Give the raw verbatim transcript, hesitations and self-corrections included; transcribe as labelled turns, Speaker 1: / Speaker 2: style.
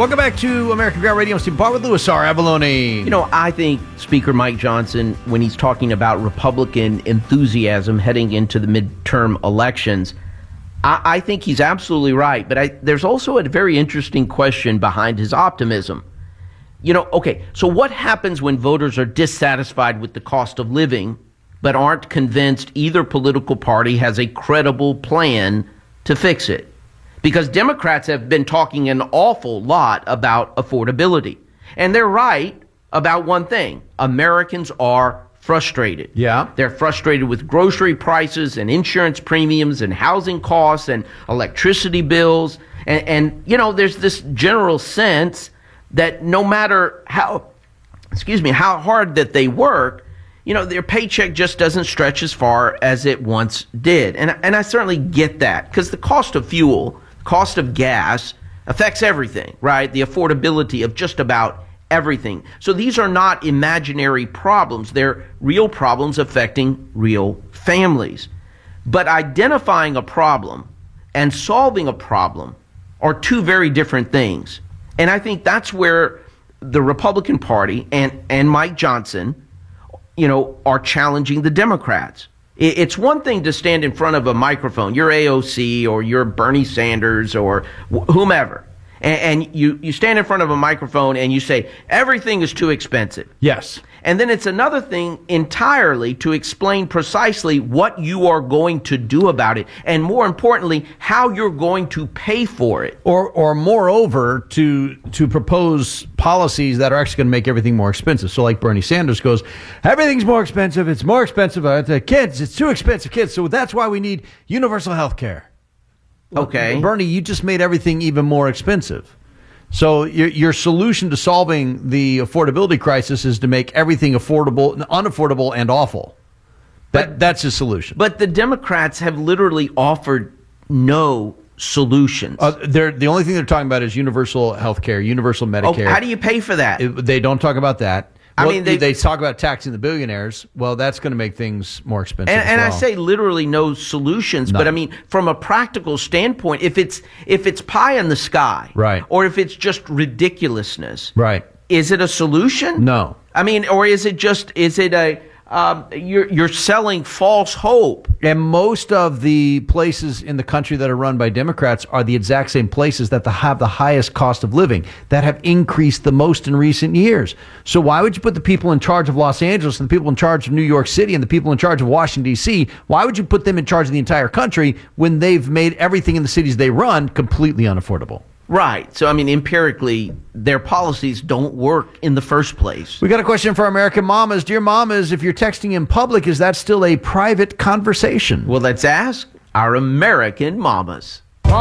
Speaker 1: Welcome back to American Ground Radio. I'm Steve Barr with Louis R. Avalone.
Speaker 2: You know, I think Speaker Mike Johnson, when he's talking about Republican enthusiasm heading into the midterm elections, I, I think he's absolutely right. But I, there's also a very interesting question behind his optimism. You know, okay, so what happens when voters are dissatisfied with the cost of living but aren't convinced either political party has a credible plan to fix it? Because Democrats have been talking an awful lot about affordability. And they're right about one thing. Americans are frustrated.
Speaker 1: Yeah.
Speaker 2: They're frustrated with grocery prices and insurance premiums and housing costs and electricity bills. And, and you know, there's this general sense that no matter how, excuse me, how hard that they work, you know, their paycheck just doesn't stretch as far as it once did. And, and I certainly get that, because the cost of fuel, cost of gas affects everything, right? The affordability of just about everything. So these are not imaginary problems. They're real problems affecting real families. But identifying a problem and solving a problem are two very different things. And I think that's where the Republican Party and, and Mike Johnson, you know, are challenging the Democrats. It's one thing to stand in front of a microphone. You're A O C or you're Bernie Sanders or wh- whomever. And, and you, you stand in front of a microphone and you say, everything is too expensive.
Speaker 1: Yes.
Speaker 2: And then it's another thing entirely to explain precisely what you are going to do about it. And more importantly, how you're going to pay for it.
Speaker 1: Or, or moreover, to to propose policies that are actually going to make everything more expensive. So like Bernie Sanders goes, everything's more expensive. It's more expensive. Uh, the kids, it's too expensive, kids. So that's why we need universal health care.
Speaker 2: Okay.
Speaker 1: Bernie, you just made everything even more expensive. So your, your solution to solving the affordability crisis is to make everything affordable, unaffordable, and awful. That
Speaker 2: But-
Speaker 1: that's his solution.
Speaker 2: But the Democrats have literally offered no solutions.
Speaker 1: Uh, they're the only thing they're talking about is universal health care, universal Medicare.
Speaker 2: Oh, how do you pay for that?
Speaker 1: It- they don't talk about that.
Speaker 2: I
Speaker 1: Well,
Speaker 2: mean,
Speaker 1: they,
Speaker 2: they-
Speaker 1: they talk about taxing the billionaires. Well, that's going to make things more expensive.
Speaker 2: And,
Speaker 1: as
Speaker 2: and I
Speaker 1: well.
Speaker 2: say literally no solutions, but
Speaker 1: None.
Speaker 2: I mean from a practical standpoint, if it's if it's pie in the sky,
Speaker 1: Right.
Speaker 2: or if it's just ridiculousness,
Speaker 1: Right.
Speaker 2: is it a solution?
Speaker 1: No.
Speaker 2: I mean, or is it just is it a um, you're you're selling false hope?
Speaker 1: And most of the places in the country that are run by Democrats are the exact same places that the, have the highest cost of living, that have increased the most in recent years. So why would you put the people in charge of Los Angeles and the people in charge of New York City and the people in charge of Washington, D C? Why would you put them in charge of the entire country when they've made everything in the cities they run completely unaffordable?
Speaker 2: Right. So I mean, empirically, their policies don't work in the first place.
Speaker 1: We got a question for American mamas. Dear mamas, if you're texting in public, is that still a private conversation?
Speaker 2: Well, let's ask our American mamas.